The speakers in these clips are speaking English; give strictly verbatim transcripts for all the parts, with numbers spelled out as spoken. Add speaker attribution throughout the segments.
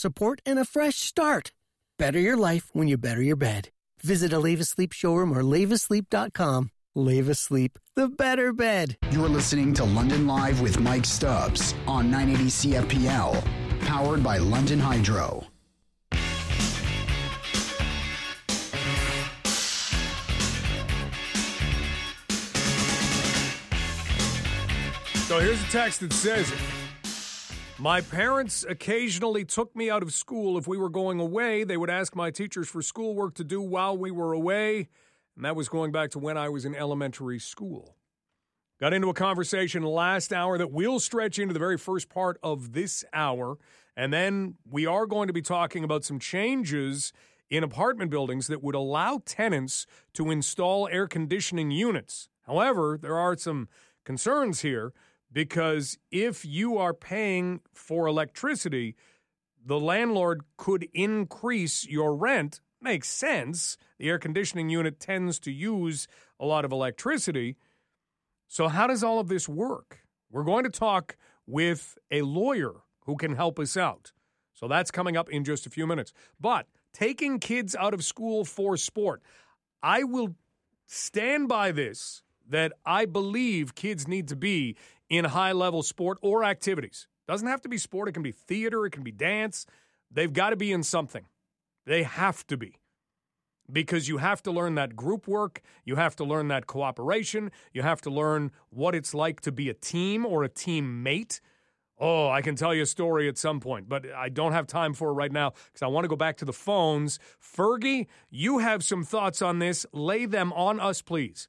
Speaker 1: support, and a fresh start. Better your life when you better your bed. Visit a Leave Asleep showroom or leave asleep dot com. Leave Asleep, the better bed.
Speaker 2: You're listening to London Live with Mike Stubbs on nine eighty C F P L, powered by London Hydro.
Speaker 3: So here's a text that says it. My parents occasionally took me out of school. If we were going away, they would ask my teachers for schoolwork to do while we were away. And that was going back to when I was in elementary school. Got into a conversation last hour that will stretch into the very first part of this hour. And then we are going to be talking about some changes in apartment buildings that would allow tenants to install air conditioning units. However, there are some concerns here. Because if you are paying for electricity, the landlord could increase your rent. Makes sense. The air conditioning unit tends to use a lot of electricity. So how does all of this work? We're going to talk with a lawyer who can help us out. So that's coming up in just a few minutes. But taking kids out of school for sport, I will stand by this, that I believe kids need to be in high-level sport or activities. Doesn't have to be sport. It can be theater. It can be dance. They've got to be in something. They have to be. Because you have to learn that group work. You have to learn that cooperation. You have to learn what it's like to be a team or a teammate. Oh, I can tell you a story at some point, but I don't have time for it right now because I want to go back to the phones. Fergie, you have some thoughts on this. Lay them on us, please.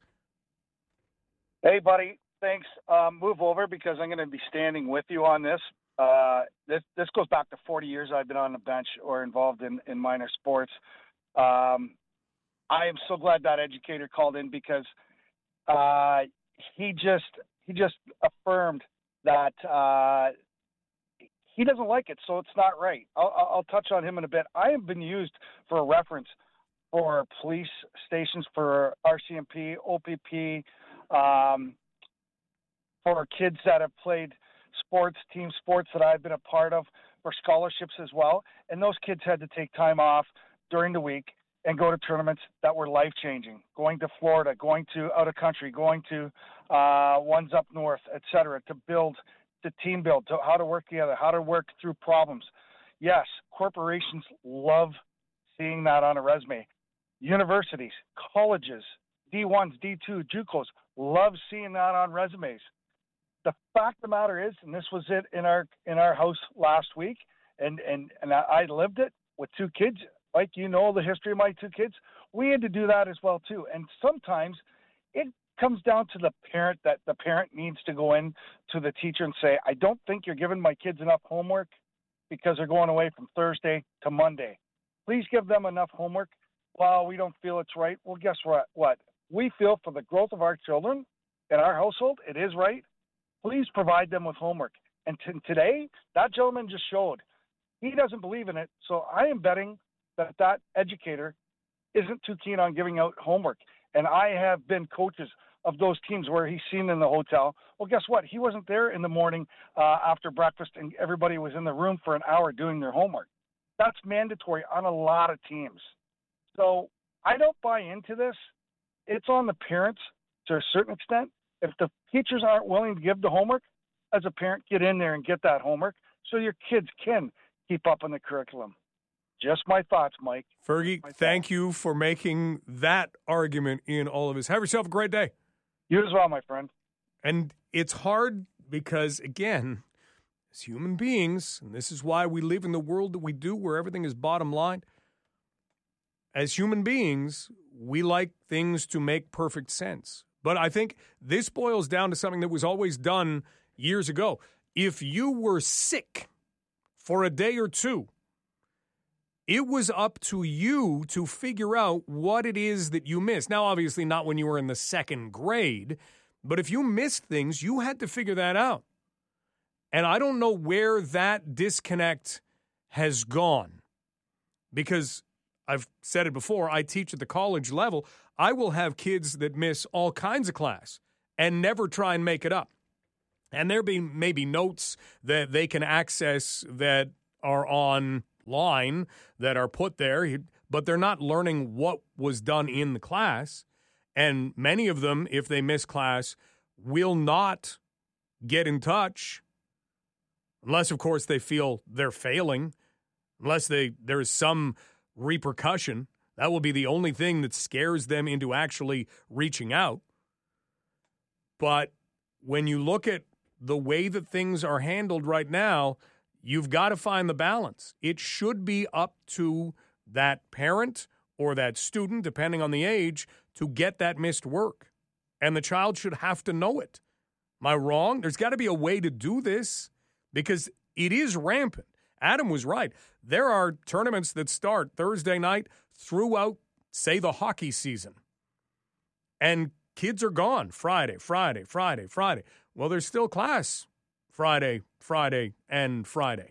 Speaker 4: Hey, buddy. Thanks. Um, move over because I'm going to be standing with you on this. Uh, this this goes back to forty years I've been on the bench or involved in, in minor sports. Um, I am so glad that educator called in because uh, he just he just affirmed that uh, he doesn't like it, so it's not right. I'll, I'll touch on him in a bit. I have been used for a reference for police stations, for R C M P, O P P, um, for kids that have played sports, team sports that I've been a part of, for scholarships as well. And those kids had to take time off during the week and go to tournaments that were life-changing, going to Florida, going to out of country, going to uh, ones up north, et cetera, to build, to team build, to how to work together, how to work through problems. Yes, corporations love seeing that on a resume. Universities, colleges, D ones, D two, JUCOs, love seeing that on resumes. The fact of the matter is, and this was it in our in our house last week, and, and, and I lived it with two kids. Like, you know the history of my two kids. We had to do that as well, too. And sometimes it comes down to the parent, that the parent needs to go in to the teacher and say, I don't think you're giving my kids enough homework because they're going away from Thursday to Monday. Please give them enough homework. Well, we don't feel it's right. Well, guess what? What? We feel for the growth of our children in our household, it is right. Please provide them with homework. And t- today, that gentleman just showed he doesn't believe in it. So I am betting that that educator isn't too keen on giving out homework. And I have been coaches of those teams where he's seen in the hotel. Well, guess what? He wasn't there in the morning uh, after breakfast and everybody was in the room for an hour doing their homework. That's mandatory on a lot of teams. So I don't buy into this. It's on the parents to a certain extent. If the teachers aren't willing to give the homework, as a parent, get in there and get that homework so your kids can keep up on the curriculum. Just my thoughts, Mike.
Speaker 3: Fergie, thank you for making that argument in all of this. Have yourself a great day.
Speaker 4: You as well, my friend.
Speaker 3: And it's hard because, again, as human beings, and this is why we live in the world that we do where everything is bottom line, as human beings, we like things to make perfect sense. But I think this boils down to something that was always done years ago. If you were sick for a day or two, it was up to you to figure out what it is that you missed. Now, obviously not when you were in the second grade, but if you missed things, you had to figure that out. And I don't know where that disconnect has gone because I've said it before, I teach at the college level. I will have kids that miss all kinds of class and never try and make it up. And there be maybe notes that they can access that are on line that are put there, but they're not learning what was done in the class. And many of them, if they miss class, will not get in touch unless, of course, they feel they're failing, unless they there is some repercussion. That will be the only thing that scares them into actually reaching out. But when you look at the way that things are handled right now, you've got to find the balance. It should be up to that parent or that student, depending on the age, to get that missed work. And the child should have to know it. Am I wrong? There's got to be a way to do this because it is rampant. Adam was right. There are tournaments that start Thursday night throughout, say, the hockey season. And kids are gone Friday, Friday, Friday, Friday. Well, there's still class Friday, Friday, and Friday.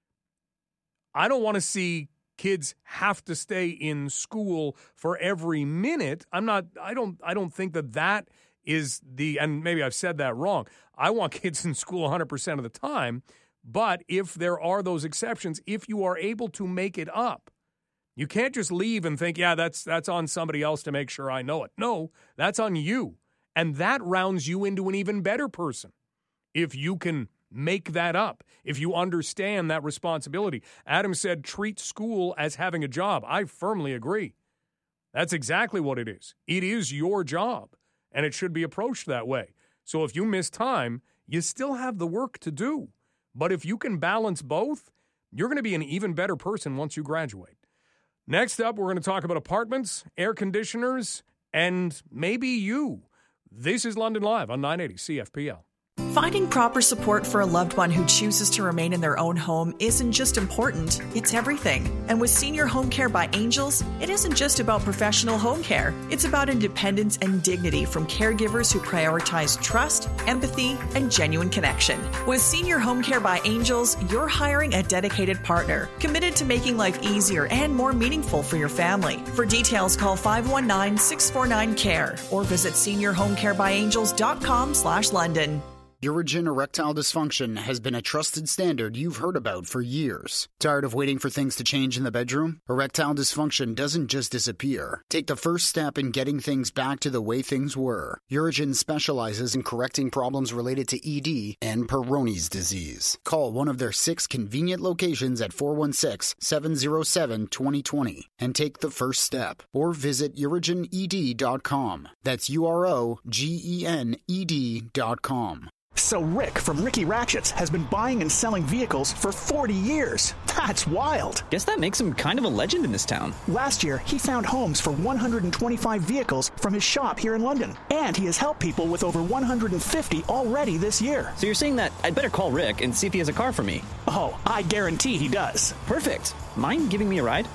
Speaker 3: I don't want to see kids have to stay in school for every minute. I'm not, I don't, I don't think that that is the, and maybe I've said that wrong. I want kids in school one hundred percent of the time. But if there are those exceptions, if you are able to make it up, you can't just leave and think, yeah, that's that's on somebody else to make sure I know it. No, that's on you. And that rounds you into an even better person if you can make that up, if you understand that responsibility. Adam said treat school as having a job. I firmly agree. That's exactly what it is. It is your job, and it should be approached that way. So if you miss time, you still have the work to do. But if you can balance both, you're going to be an even better person once you graduate. Next up, we're going to talk about apartments, air conditioners, and maybe you. This is London Live on nine eighty C F P L.
Speaker 5: Finding proper support for a loved one who chooses to remain in their own home isn't just important, it's everything. And with Senior Home Care by Angels, it isn't just about professional home care. It's about independence and dignity from caregivers who prioritize trust, empathy, and genuine connection. With Senior Home Care by Angels, you're hiring a dedicated partner, committed to making life easier and more meaningful for your family. For details, call five one nine, six four nine, C A R E or visit senior home care by angels dot com slash London.
Speaker 2: Urigen erectile dysfunction has been a trusted standard you've heard about for years. Tired of waiting for things to change in the bedroom? Erectile dysfunction doesn't just disappear. Take the first step in getting things back to the way things were. Urigen specializes in correcting problems related to E D and Peyronie's disease. Call one of their six convenient locations at four one six, seven zero seven, two zero two zero and take the first step. Or visit urigen e d dot com. That's U R O G E N E D dot com.
Speaker 6: So Rick from Ricky Ratchets has been buying and selling vehicles for forty years. That's wild.
Speaker 7: Guess that makes him kind of a legend in this town.
Speaker 6: Last year, he found homes for one hundred twenty-five vehicles from his shop here in London. And he has helped people with over one hundred fifty already this year.
Speaker 7: So you're saying that I'd better call Rick and see if he has a car for me?
Speaker 6: Oh, I guarantee he does.
Speaker 7: Perfect. Mind giving me a ride?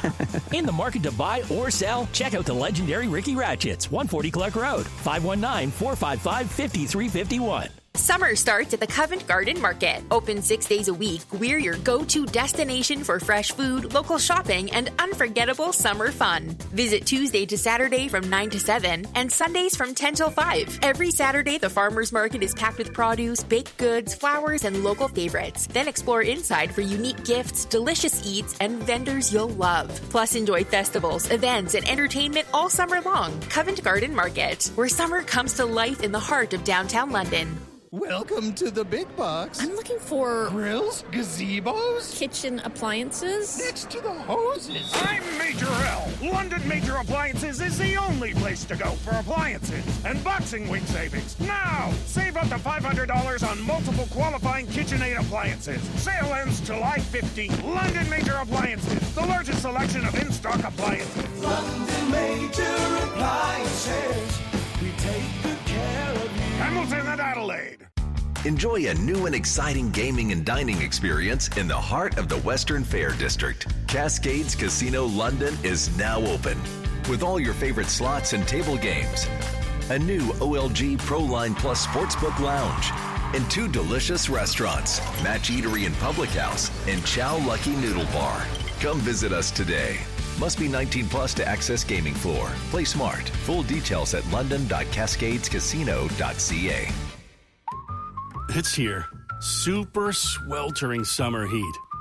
Speaker 8: In the market to buy or sell? Check out the legendary Ricky Ratchets, one forty Clark Road, five one nine, four five five, five three five one.
Speaker 9: Summer starts at the Covent Garden Market. Open six days a week, we're your go-to destination for fresh food, local shopping, and unforgettable summer fun. Visit Tuesday to Saturday from nine to seven and Sundays from ten till five. Every Saturday, the farmers market is packed with produce, baked goods, flowers, and local favorites. Then explore inside for unique gifts, delicious eats, and vendors you'll love. Plus, enjoy festivals, events, and entertainment all summer long. Covent Garden Market, where summer comes to life in the heart of downtown London.
Speaker 10: Welcome to the big box.
Speaker 11: I'm looking for...
Speaker 10: grills, gazebos,
Speaker 11: kitchen appliances.
Speaker 10: Next to the hoses.
Speaker 12: I'm Major L. London Major Appliances is the only place to go for appliances and boxing week savings. Now, save up to five hundred dollars on multiple qualifying KitchenAid appliances. Sale ends July fifteenth. London Major Appliances, the largest selection of in-stock appliances.
Speaker 13: London Major Appliances. We take good care of you.
Speaker 12: Hamilton and Adelaide.
Speaker 14: Enjoy a new and exciting gaming and dining experience in the heart of the Western Fair District. Cascades Casino London is now open with all your favorite slots and table games, a new O L G ProLine Plus Sportsbook Lounge, and two delicious restaurants, Match Eatery and Public House, and Chow Lucky Noodle Bar. Come visit us today. Must be nineteen plus to access gaming floor. Play smart. Full details at london dot cascades casino dot c a.
Speaker 15: It's here. Super sweltering summer heat.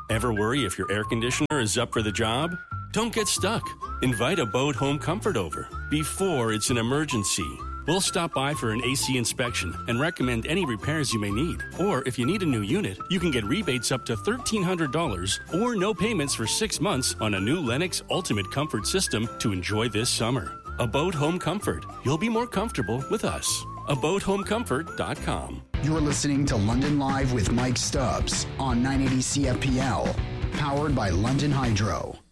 Speaker 15: Ever worry if your air conditioner is up for the job? Don't get stuck. Invite Abode Home Comfort over before it's an emergency. We'll stop by for an A C inspection and recommend any repairs you may need. Or if you need a new unit, you can get rebates up to thirteen hundred dollars or no payments for six months on a new Lennox Ultimate Comfort system to enjoy this summer. Abode Home Comfort. You'll be more comfortable with us. abode home comfort dot com.
Speaker 2: You're listening to London Live with Mike Stubbs on nine eighty C F P L, powered by London Hydro.